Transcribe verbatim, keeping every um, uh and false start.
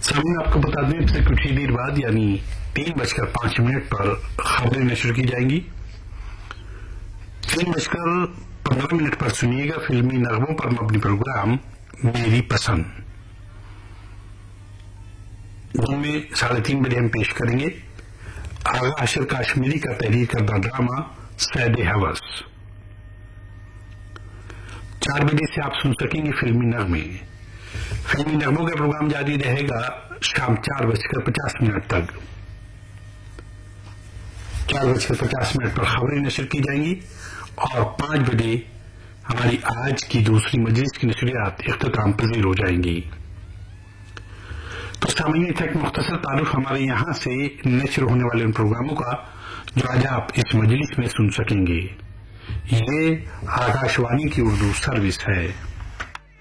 सामने आपको बता दें इससे कुछ ही देर बाद यानी तीन बजकर पांच मिनट पर खबरें नशर की जाएंगी। तीन बजकर पंद्रह मिनट पर सुनिएगा फिल्मी नगमों पर मबनी प्रोग्राम मेरी पसंद, जिनमें साढ़े तीन बजे हम पेश करेंगे आगा अशर काश्मीरी का तहरीर करदा ड्रामा सैदे हवस। चार बजे से आप सुन सकेंगे फिल्मी नगमे। फिल्मी नगमों का प्रोग्राम जारी रहेगा शाम चार बजकर पचास मिनट तक। चार बजकर पचास मिनट पर खबरें नशर की जाएंगी और पांच बजे हमारी आज की दूसरी मजलिस की नशरियात इख्तिताम पजीर हो जाएंगी। तो सामने था एक मुख्तसर तारुफ हमारे यहां से नशर होने वाले उन प्रोग्रामों का जो आज आप इस मजलिस में सुन सकेंगे। ये आकाशवाणी की उर्दू सर्विस है।